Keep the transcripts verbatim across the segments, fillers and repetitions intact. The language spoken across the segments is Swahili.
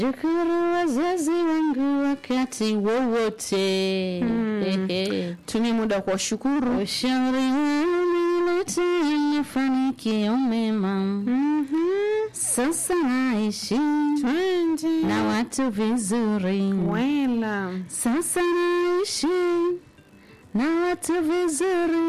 Shukuru wazazi wangu wakati wowote. Hmm. Tumia muda kwa shukuru. Ushauri umeleta mafanikio mema. Mhm. Sasa naishi Twende. na watu vizuri. Wela. Sasa naishi na watu vizuri.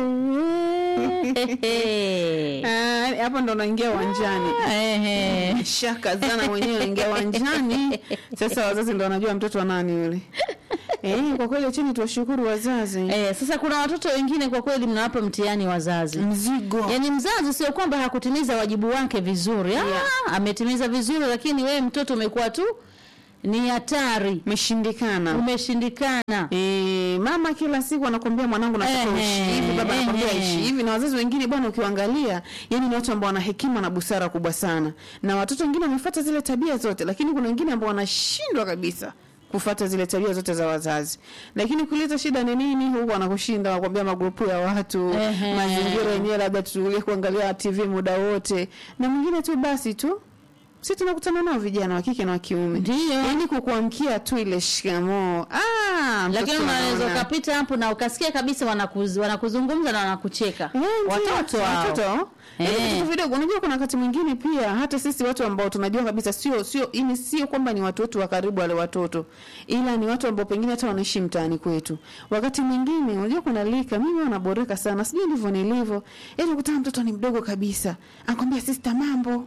Ah, hapo ndo naingia uwanjani. Ehe. Shaka zana mwenyewe naingia uwanjani. Sasa wazazi ndo wanajua mtoto wa nani yule. Eh, kwa kweli chini tuwashukuru wazazi. Eh, sasa kuna watoto wengine kwa kweli mnawapa mtihani wazazi. Mzigo. Yaani mzazi sio kwamba hakutimiza wajibu wake vizuri. Ah, Yeah. ametimiza vizuri lakini wewe mtoto umekuwa tu ni hatari. Umeshindikana. Umeshindikana. Eh, mama kila siku anakuambia mwanangu nataka Ehe, uishi hivi, baba anakuambia ehe. ishi hivi, na wazazi wengine bwana ukiangalia, yani ni watu ambao wana hekima na busara kubwa sana. Na watoto wengine wamefuata zile tabia zote, lakini kuna wengine ambao wanashindwa kabisa kufuata zile tabia zote za wazazi. Lakini kuleta shida ni nini? Huko anakushinda anakuambia magrupu ya watu, Ehe. mazingira yenyewe labda tutulie kuangalia T V muda wote. Na mwingine tu basi tu sisi tunakutana nao vijana wa kike na wa kiume. Ndio. Yaani kukuamkia tu ile shikamoo. Ah, Lakini mtoto unaweza anaona. ukapita hapo na ukasikia kabisa wanakuz, wanakuzungumza na wanakucheka. Eh, ndio, Watoto hao. watoto. Eh. Eh, vitu vidogo. Unajua kuna wakati mwingine pia hata sisi watu ambao tunajua kabisa sio sio ini sio kwamba ni watu wetu wa karibu wale watoto. Ila ni watu ambao pengine hata wanaishi mtaani kwetu. Wakati mwingine unajua kuna lika mimi wanaboreka sana. Sijui ndivyo nilivyo. Yaani ukutana mtoto ni mdogo kabisa. Anakuambia sister mambo.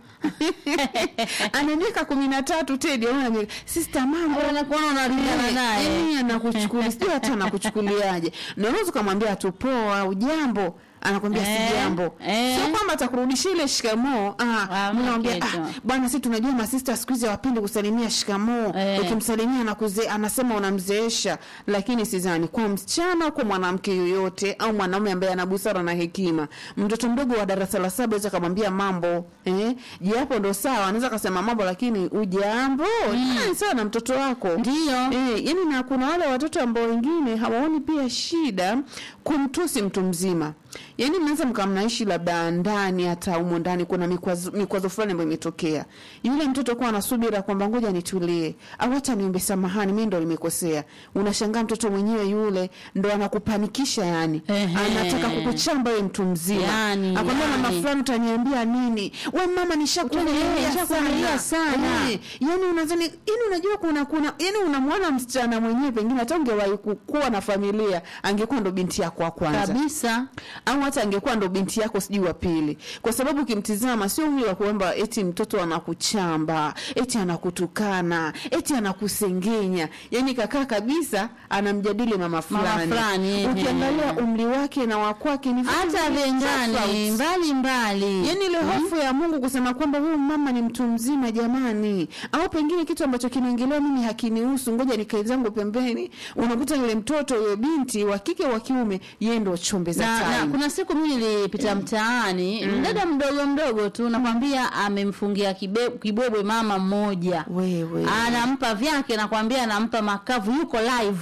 Ana miaka kumi na tatu Teddy anaona sister mambo. Anakuona unalingana naye. Yeye anakuchukulia sio hata anakuchukuliaje. Na unaweza kumwambia tu poa ujambo, anakuambia Eh, si jambo. eh. Sio kwamba atakurudishia ile shikamoo. Ah, Ah, mnaambia kitu. ah, bwana sisi tunajua masista siku hizi hawapende kusalimia shikamoo. Eh. Ukimsalimia na kuze anasema unamzeesha, lakini sidhani kwa msichana au kwa mwanamke yoyote au mwanaume ambaye ana busara na hekima. Mtoto mdogo wa darasa la saba aweza kumwambia mambo, eh? Japo ndo sawa, anaweza kusema mambo lakini ujambo. Mm. Sawa na mtoto wako. Ndio. Eh, yani na kuna wale watoto ambao wengine hawaoni pia shida kumtusi mtu mzima. Yaani mnaweza mkamnaishi labda ndani hata humo ndani kuna mikwazo mikwazo fulani ambayo imetokea. Yule mtoto kwa anasubira kwamba ngoja nitulie au hata niombe samahani mimi ndo nimekosea. Unashangaa mtoto mwenyewe yule ndo anakupanikisha yani. Ehe. Anataka kukuchamba wewe mtu mzima. Yani, Akwambia yani. mama fulani utaniambia nini? Wewe mama nishakuambia nishakuambia sana. Eh, yani unadhani yani unajua kuna kuna yani unamwona msichana mwenyewe pengine hata ungewahi kukua na familia angekuwa ndo binti yako wa kwanza. Kabisa. Au hata angekuwa ndo binti yako sijui wa pili. Kwa sababu ukimtizama sio yule wa kuomba eti mtoto anakuchamba, eti anakutukana, eti anakusengenya. Yaani kakaa kabisa anamjadili mama fulani. fulani, ehe. Ukiangalia umri wake na wa kwake ni vitu Hata viwili vengani tofauti. mbali mbali. Yaani ile hofu ya Mungu kusema kwamba huyu mama ni mtu mzima jamani. Au pengine kitu ambacho kinaongelewa mimi hakinihusu, ngoja nikae zangu pembeni. Unakuta yule mtoto yule binti wa kike wa kiume yeye ndo chombe za Na, na time. kuna siku mimi nilipita mtaani, mdada mdogo mdogo tu nakwambia amemfungia kibe- kibwebwe mama mmoja. Wewe. Anampa vyake nakwambia anampa makavu yuko live.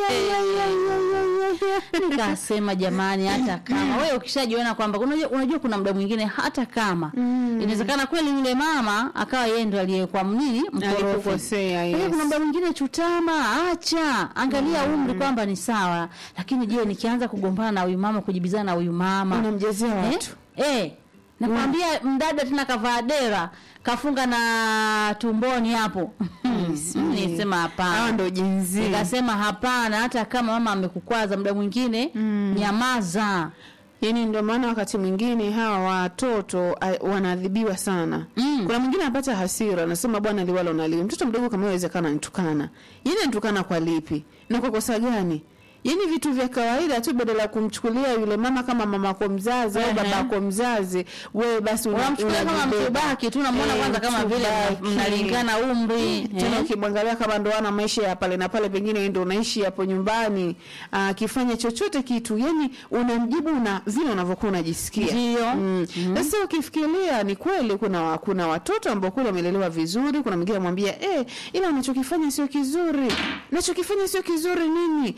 Nikasema jamani hata kama wewe ukishajiona kwamba unajua, unajua kuna muda mwingine hata kama Mm. inawezekana kweli yule mama akawa yeye ndo aliyekuwa nini mkorofi. Alikukosea, yes. Lakini kuna muda mwingine chutama, acha, angalia umri kwamba ni sawa. Lakini je, nikianza kugombana na huyu mama, kujibizana na huyu mama, Unamjezea eh? watu. Eh. Nakwambia mdada tena kavaa dera, kafunga na tumboni hapo. Nisema Hawa hapana. ndo jinsi. Nikasema hapana, hata kama mama amekukwaza muda mwingine nyamaza. Yaani ndio maana wakati mwingine hawa watoto a- wanaadhibiwa sana. Mm. Kuna mwingine anapata hasira, anasema bwana liwalo naliwe. Mtoto mdogo kama inawezekana nitukana. Yeye anitukana kwa lipi? Na kwa kosa gani? Yaani vitu vya kawaida tu badala ya kumchukulia yule mama kama mama kwa mzazi au Ehe. baba kwa mzazi, wewe basi una- Unamchukulia kama unajibeba. mtubaki tu, unamwona Eh, kwanza kama vile mtubaki. mnalingana umri. Tena Eh. ukimwangalia kama ndo ana maisha ya pale na pale, pengine wewe ndo unaishi hapo nyumbani, akifanya chochote kitu, yani unamjibu na vile unavyokuwa unajisikia. Ndio. Mm. Sasa ukifikiria ni kweli kuna wa- kuna watoto ambao kule wamelelewa vizuri, kuna mwingine amwambia eh, ila unachokifanya sio kizuri. Unachokifanya sio kizuri nini? Achana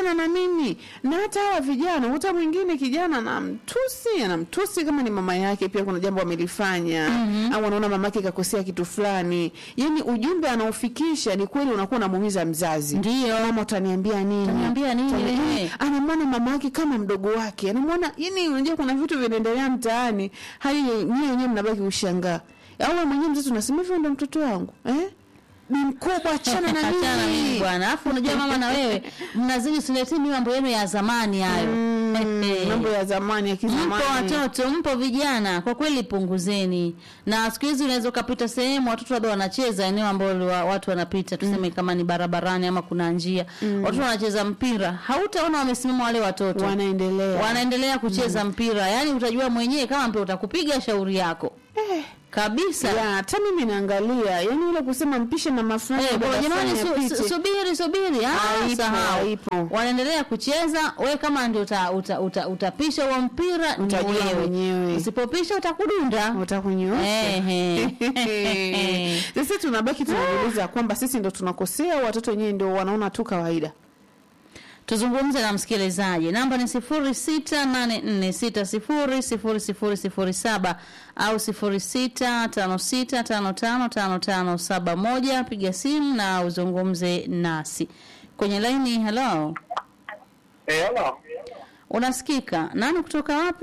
achana na mimi. Na hata hawa vijana, hata mwingine kijana anamtusi, anamtusi kama ni mama yake pia kuna jambo amelifanya, mm-hmm. au anaona mamake kakosea kitu fulani. Yaani ujumbe anaofikisha ni kweli unakuwa unamuumiza mzazi. Ndio. Mama utaniambia nini? Utaniambia nini? Anamwona mamake kama mdogo wake. Anamwona, yaani unajua kuna vitu vinaendelea mtaani, hali nyinyi wenyewe mnabaki ushangaa. Au mwenyewe mzazi unasema hivyo ndo mtoto wangu, eh? Ni mkubwa, achana na mimi. Achana mimi bwana. Alafu unajua mama na wewe mnazidi suleteni mambo yenu ya zamani hayo. Mm, mambo ya zamani ya kizamani. Mpo watoto, mpo vijana, kwa kweli punguzeni. Na siku hizi unaweza kupita sehemu watoto bado wanacheza eneo ambalo watu wanapita, tuseme mm. kama ni barabarani ama kuna njia. Mm. Watoto wanacheza mpira. Hautaona wamesimama wale watoto. Wanaendelea. Wanaendelea kucheza mm. mpira. Yaani utajua mwenyewe kama mpira utakupiga shauri yako. Eh. Kabisa. Ya, hata mimi naangalia. Yaani ile kusema mpishe na mafrani. Eh, bwana jamani su, su, subiri subiri. Ah, sahau. Wanaendelea kucheza, wewe kama ndio uta, uta, uta, utapisha huo mpira ni wewe. Usipopisha utakudunda. Utakunyoosha. Eh eh. Sisi tunabaki tunajiuliza kwamba sisi ndio tunakosea, watoto wenyewe ndio wanaona tu kawaida. Tuzungumze na msikilizaji. Namba ni sifuri sita nane nne sita sifuri sifuri sifuri sifuri saba au sifuri sita tano sita tano tano tano tano saba moja. Piga simu na uzungumze nasi. Kwenye line, hello. Eh, hello. Unasikika? Nani kutoka wapi?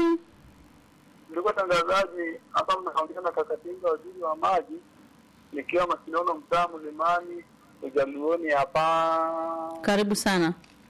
Ndugu tangazaji, hapa mnaongea na Kakatinga, waziri wa maji, nikiwa Masinono, mtaa Mlimani, Ujaluoni hapa. Karibu sana.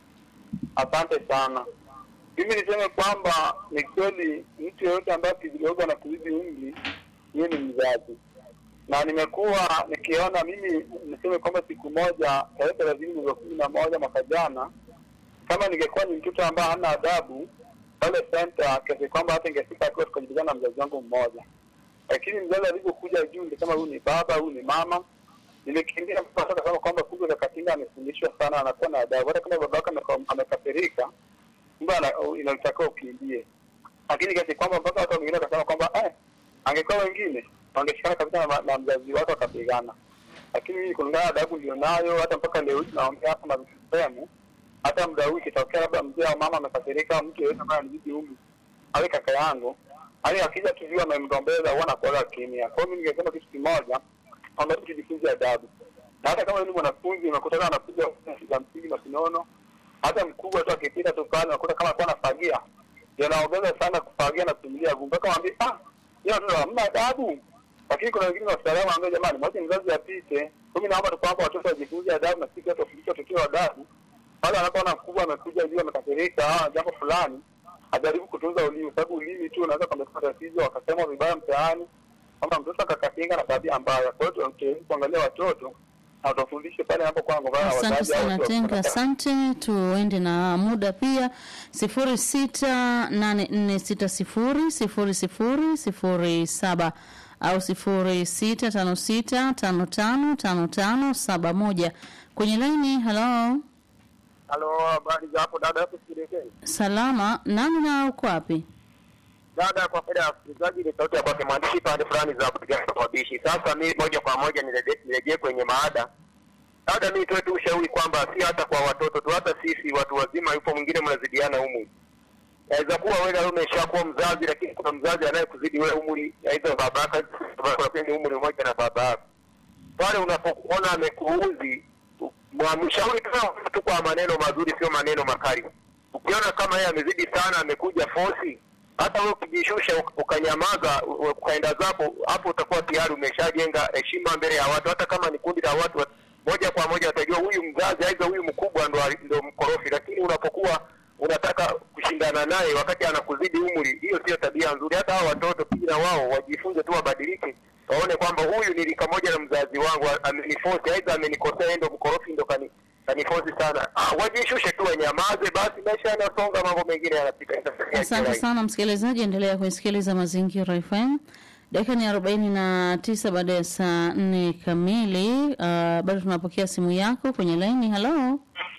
Asante sana. Mimi niseme kwamba ni kweli mtu yeyote ambaye kidogo na kuzidi umri yeye ni mzazi. Na nimekuwa nikiona, mimi niseme kwamba siku moja tarehe thelathini mwezi wa kumi na moja mwaka jana, kama ningekuwa ni mtoto ambaye hana adabu pale center, kiasi kwamba hata ingefika kwa tukajibizana na mzazi wangu mmoja. Lakini mzazi alipokuja juu ndio kama huyu ni baba, huyu ni mama, nilikimbia mpaka kama kwamba kumbe Kakatinga amefundishwa sana, anakuwa na adabu. Hata kama babaka amekasirika, kumbe inatakiwa ukimbie. Lakini kiasi kwamba mpaka watu wengine wakasema kwamba eh, angekuwa wengine wangeshikana kabisa na, na mzazi wake wakapigana. Lakini mimi kulingana na adabu nilionayo, hata mpaka leo hii naongea hapa na msemo, hata muda huu kitokea labda mzee au mama amekasirika, mtu yeyote ambaye anizidi umri, awe kaka yangu, hali akija tujua amemgombeza huwa anakuwa kimya. Kwa hiyo mimi ningesema kitu kimoja, kwamba tujifunze adabu. Na hata kama ni mwanafunzi unakutana anakuja kwa msingi Masinono, hata mkubwa tu akipita tu pale unakuta kama kwa anafagia, ndio anaongeza sana kufagia na kutumia gumba, kama mwambie ah, yeye ndio hamna adabu. Lakini kuna wengine wasalamu ambao jamani, mwache mzazi apite. Mimi naomba tu kwamba watoto wajifunze adabu na sisi watu tufundishe watoto adabu. Pale anapoona mkubwa amekuja juu amekasirika ah jambo fulani, ajaribu kutunza ulimi, sababu ulimi tu unaweza kumleta tatizo, wakasema vibaya mtaani kama mtoto akakatinga na tabia mbaya. Kwa hiyo tunajaribu kuangalia watoto na tufundishe pale hapo kwa ngoma wazazi. Asante sana Tenga, asante. Tuende na muda pia. sifuri sita nane nne sita sifuri sifuri sifuri sifuri saba au sifuri sita tano sita tano tano tano tano saba moja. Kwenye line, hello. Hello, habari za hapo dada, hapo sikilekeni. Salama, nani na uko wapi? Dada, kwa faida ya wasikilizaji ni sauti ya kwake mwandishi pande fulani za kupigana kwa bishi. Sasa mimi moja kwa moja nirejee kwenye maada. Dada, mimi tuwe tu ushauri kwamba si hata kwa watoto tu, hata sisi watu wazima yupo mwingine mnazidiana umri. Inaweza kuwa wewe umeshakuwa mzazi, lakini kuna mzazi anayekuzidi wewe umri, aidha babaka, babaka ni umri mmoja na babaka. Pale unapokuona amekuuzi, mshauri tu kwa maneno mazuri, sio maneno makali. Ukiona kama yeye amezidi sana, amekuja force, hata wewe ukijishusha ukanyamaza ukaenda zako, hapo utakuwa tayari umeshajenga heshima mbele ya watu. Hata kama ni kundi la watu, moja kwa moja watajua huyu mzazi aidha huyu mkubwa ndo ndo mkorofi. Lakini unapokuwa unataka kushindana naye wakati anakuzidi umri, hiyo sio tabia nzuri. Hata hao watoto pia wao wajifunze tu, wabadilike, waone kwamba huyu ni lika moja na mzazi wangu, ameniforce aidha amenikosea, ndo mkorofi, ndo kani kaniforce sana. Ah, wajishushe tu, nyamaze basi, maisha yanasonga, mambo mengine yanapita. Asante sana msikilizaji, endelea kusikiliza Mazingira F M. Dakika ni arobaini na tisa baada ya saa nne kamili. Uh, bado tunapokea simu yako kwenye line. Hello.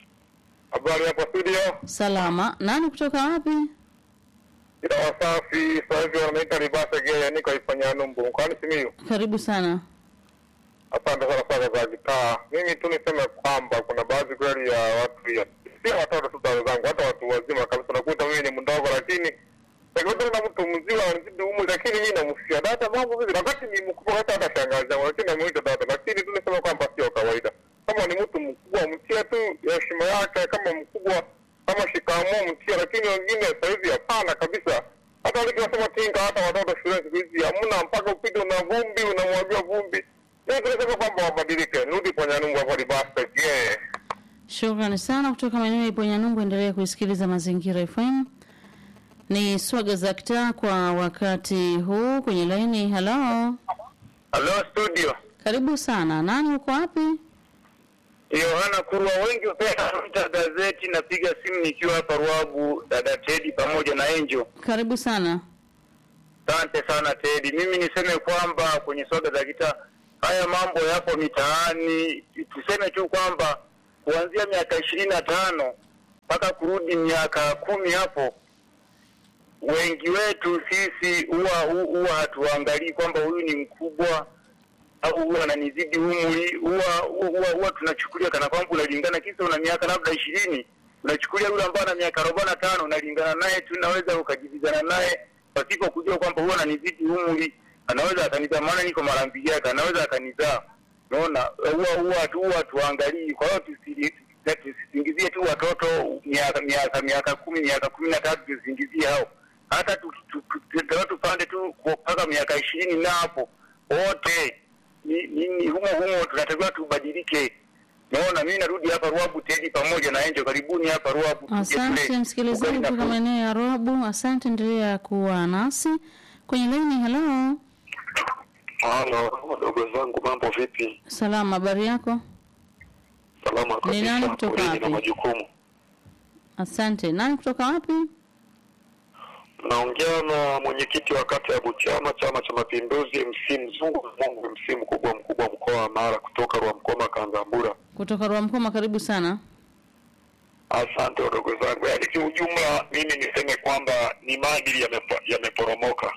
Habari hapo studio? Salama. Nani kutoka wapi? Ila wasafi, sasa hivi wanaita Libasa Gea, niko ifanya numbu. Kwani simiyu? Karibu sana. Asante sana kwa kazi kaa. Mimi tu niseme kwamba kuna baadhi kweli ya watu ya sio watoto tu wenzangu, hata watu wazima kabisa. Nakuta mimi ni mdogo lakini nakuta na mtu mzima anazidi umri, lakini mimi namsikia dada mambo vipi, wakati ni mkubwa hata hata shangazi yangu, lakini namuita dada. Lakini tunasema kwamba sio kawaida. Kama ni mtu mkubwa mtia tu heshima yake, kama mkubwa kama shikamoo mtia, lakini wengine sasa hivi hapana kabisa. Hata nikisema tinga, hata watoto shule siku hizi hamna, mpaka upite na vumbi unamwagia vumbi. Ndio tunasema kwamba wabadilike. Rudi kwa Nyanungu hapo Libasta. Yeah. Shukrani sana kutoka maeneo ya Nyanungu. Endelea kusikiliza Mazingira F M. Ni swaga za kitaa kwa wakati huu kwenye laini. Hello. Hello studio. Karibu sana. Nani uko wapi? Yohana Kurwa, wengi wapenda gazeti, napiga simu nikiwa hapa Ruabu, dada Teddy pamoja na Angel. Karibu sana. Asante sana Teddy. Mimi niseme kwamba kwenye soda za kita haya mambo yapo mitaani. Tuseme tu kwamba kuanzia miaka ishirini na tano mpaka kurudi miaka kumi hapo, wengi wetu sisi huwa huwa hatuangalii kwamba huyu ni mkubwa au huwa ananizidi umri. Huwa huwa huwa tunachukulia kana kwamba unalingana, kisa una miaka labda ishirini, unachukulia yule ambaye ana miaka arobaini na tano unalingana naye tu, unaweza ukajibizana naye pasipo kujua kwamba huwa ananizidi umri, anaweza akanizaa, maana niko mara mbili yake, anaweza akanizaa. Unaona, huwa huwa tu huwa tuangalie. Kwa hiyo tusisingizie tu watoto miaka miaka miaka kumi, miaka kumi na tatu tusingizie hao. Hata tupande tu mpaka miaka ishirini na hapo wote ni ni humo humo tunatakiwa tubadilike. Naona mimi narudi hapa Ruabu Teddy pamoja na Angel. Karibuni hapa Ruabu. Asante msikilizaji kutoka maeneo ya Ruabu. Asante, endelea kuwa nasi kwenye line. Hello. Halo, wadogo zangu, mambo vipi? Salama, habari yako? Salama kabisa. Ni nani kutoka wapi? Na majukumu. Asante. Nani kutoka wapi? Naongea na mwenyekiti wa kata ya Butiama, Chama cha Mapinduzi, M C Mzungu Mungu, M C mkubwa mkubwa mkoa wa Mara, kutoka Rwamkoma Kanzambura. Kutoka Rwamkoma, karibu sana. Asante wadogo zangu. Yaani kiujumla mimi niseme kwamba ni maadili yameporomoka.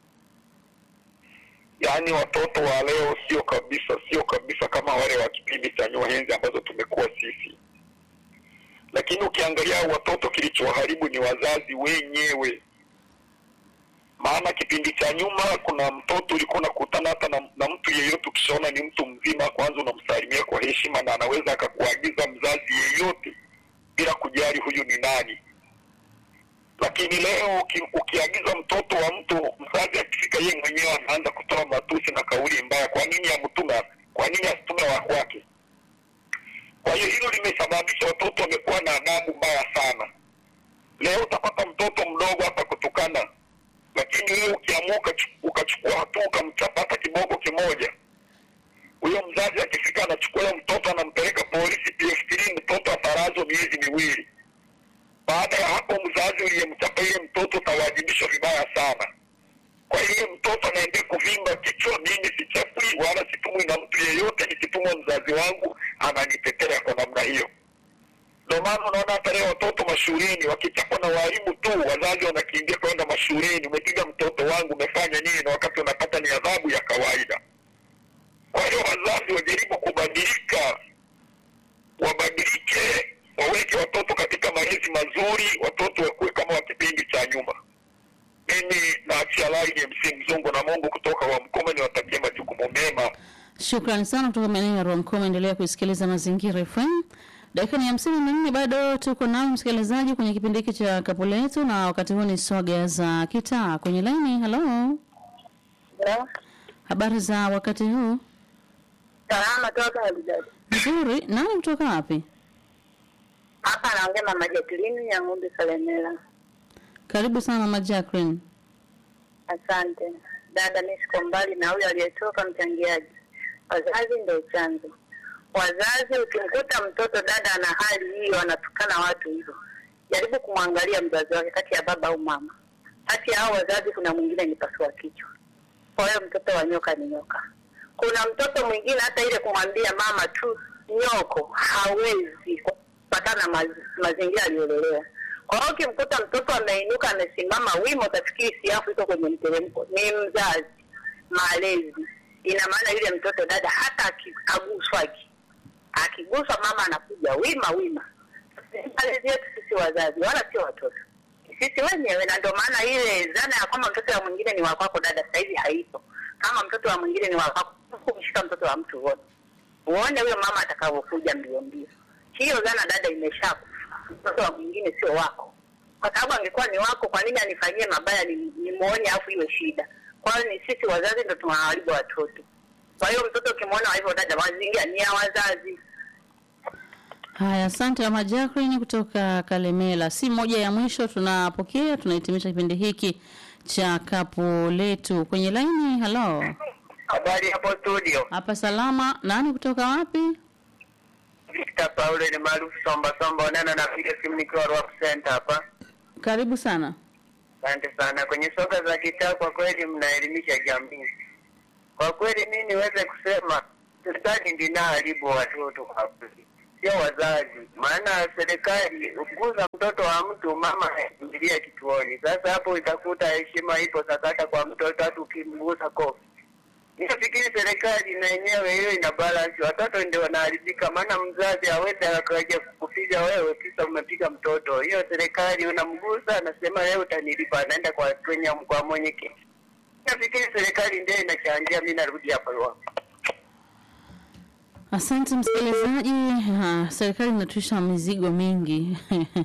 Yaani watoto wa leo sio kabisa, sio kabisa kama wale wa kipindi cha nyuma enzi ambazo tumekuwa sisi. Lakini ukiangalia watoto, kilichoharibu ni wazazi wenyewe. Maana kipindi cha nyuma kuna mtoto ulikuwa unakutana hata na, na mtu yeyote, ukishaona ni mtu mzima kwanza unamsalimia kwa heshima, na anaweza akakuagiza mzazi yeyote bila kujali huyu ni nani. Lakini leo uki, ukiagiza mtoto wa mtu, mzazi akifika yeye mwenyewe anaanza kutoa matusi na kauli mbaya. Kwa nini amtuma? Kwa nini asitume wa kwake? Kwa hiyo hilo limesababisha watoto wamekuwa na adabu mbaya sana. Leo utapata mtoto mdogo hapa kutukana, lakini wewe ukiamua ukachukua hatua ukamchapata kiboko kimoja, huyo mzazi akifika anachukua mtoto anampeleka polisi P F three, mtoto atarazwa miezi miwili. Baada ya hapo mzazi uliyemchapa ile mtoto tawajibishwa vibaya sana. Kwa hiyo mtoto anaendelea kuvimba kichwa, mimi sichapwi wala situmwi na mtu yeyote, nikitumwa mzazi wangu ananitetea kwa namna hiyo. Ndio maana unaona hata leo watoto mashuleni wakichapwa na walimu tu, wazazi wanakimbia kwenda mashuleni, umepiga mtoto wangu, umefanya nini, na wakati wanapata ni adhabu ya kawaida. Kwa hiyo wazazi wajaribu kubadilika, wabadilike, waweke watoto katika malezi mazuri, watoto wakuwe kama wa kipindi cha nyuma. Mimi naachia line M C Mzungu na Mungu kutoka Rwamkoma, niwatakie majukumu mema. Shukrani sana kutoka maeneo ya Rwamkoma. Endelea kusikiliza Mazingira F M. Dakika ni hamsini na nne bado tuko nao msikilizaji kwenye kipindi hiki cha Kapu Letu, na wakati huu ni swaga za kitaa kwenye line. Hello. Hello. Habari za wakati huu? Salama toka Hadidadi. Nzuri. Nani kutoka wapi? Hapa naongea Mama Jacqueline ya Ng'ombe Salemela. Karibu sana Mama Jacqueline. Asante. Dada, mimi siko mbali na huyo aliyetoka mchangiaji. Wazazi ndio chanzo. Wazazi, ukimkuta mtoto dada ana hali hiyo, anatukana watu hivyo, jaribu kumwangalia mzazi wake, kati ya baba au mama. Kati ya hao wazazi kuna mwingine ni pasua kichwa. Kwa hiyo mtoto wa nyoka ni nyoka. Kuna mtoto mwingine hata ile kumwambia mama tu nyoko hawezi kupatana maz, mazingira aliyolelewa. Kwa hiyo ukimkuta mtoto ameinuka amesimama wima, utafikiri siafu iko kwenye mteremko. Ni mzazi, malezi. Ina maana yule mtoto dada hata akiguswa akiguswa mama anakuja wima wima. malezi yetu sisi wazazi, wala sio watoto. Sisi wenyewe, na ndio maana ile dhana ya kwamba mtoto wa mwingine ni wa kwako dada sasa hivi haipo. Kama mtoto wa mwingine ni wa kwako, kumshika mtoto wa mtu wote. Uone huyo mama atakavyokuja mbio mbio. Hiyo dhana dada imesha, mtoto wa mwingine sio wako. Kwa sababu angekuwa ni wako, kwa nini anifanyie mabaya ni, ni muone afu iwe shida? Kwa hiyo ni sisi wazazi ndio tunawaharibu watoto. Kwa hiyo mtoto ukimwona hivyo dada, mazingira ni ya wazazi. Haya, asante Mama Jacqueline kutoka Kalemela. Si moja ya mwisho tunapokea, tunahitimisha kipindi hiki cha kapu letu. Kwenye line, hello. Habari hapo studio. Hapa salama. Nani kutoka wapi? Victor Paulo ni maarufu Somba Somba, nana napiga simu nikiwa Rock Center hapa. Karibu sana. Asante sana. Kwenye soka za kitaa kwa kweli mnaelimisha jamii. Kwa kweli mimi niweze kusema serikali ndio inaharibu watoto kwa kweli, sio wazazi. Maana serikali ukuza mtoto wa mtu, mama anaingilia kituoni. Sasa hapo itakuta heshima ipo sakata kwa mtoto, hata ukimgusa kofi. Ninafikiri serikali na yenyewe hiyo ina balance, watoto ndio wanaharibika. Maana mzazi hawezi akaja kukupiga wewe kisa umepiga mtoto. Hiyo serikali unamgusa, anasema leo utanilipa, anaenda kwa kwenye kwa mwenyekiti. Nafikiri serikali ndio inachangia. Mimi narudi hapo hapo. Asante msikilizaji. Ha, serikali inatuisha mizigo mingi.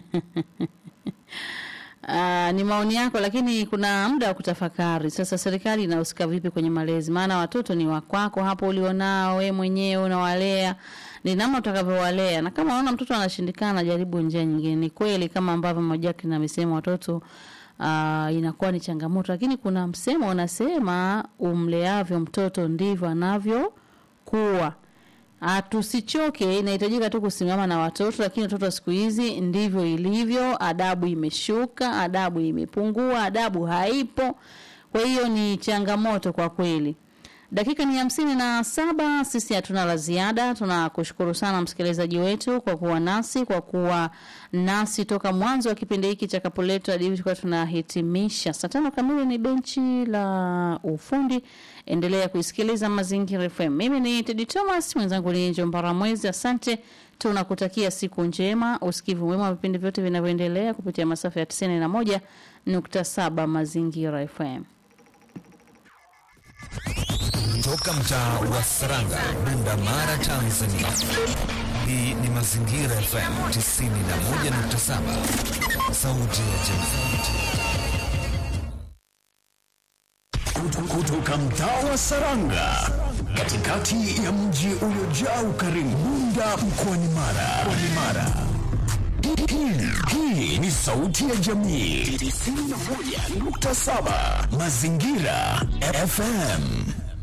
Uh, ni maoni yako, lakini kuna muda wa kutafakari. Sasa serikali inahusika vipi kwenye malezi? Maana watoto ni wakwako hapo ulionao wewe mwenyewe unawalea. Ni namna utakavyowalea. Na kama unaona mtoto anashindikana, jaribu njia nyingine. Ni kweli kama ambavyo Mojaki amesema watoto uh, inakuwa ni changamoto, lakini kuna msemo unasema umleavyo mtoto ndivyo anavyokuwa. Ah, tusichoke, inahitajika tu kusimama na watoto, lakini watoto siku hizi ndivyo ilivyo, adabu imeshuka, adabu imepungua, adabu haipo. Kwa hiyo ni changamoto kwa kweli. Dakika ni hamsini na saba, sisi hatuna la ziada. Tunakushukuru sana msikilizaji wetu kwa kuwa nasi, kwa kuwa nasi toka mwanzo wa kipindi hiki cha kapu letu hadi tulikuwa tunahitimisha. Saa tano kamili ni benchi la ufundi. Endelea kuisikiliza Mazingira F M. Mimi ni Teddy Thomas, mwenzangu ni Njombara Mwezi. Asante, tunakutakia siku njema, usikivu mwema wa vipindi vyote vinavyoendelea kupitia masafa ya tisini na moja nukta saba Mazingira F M. Toka mtaa wa Saranga, Bundamara, Tanzania. Hii ni Mazingira F M tisini na moja nukta saba. Sauti ya jamii. Kutoka mtaa wa Saranga, katikati ya mji uliojaa ukarimu, Bunda mkoani Mara. Mkoani Mara. Hii, hii ni sauti ya jamii tisini na moja nukta saba Mazingira F M.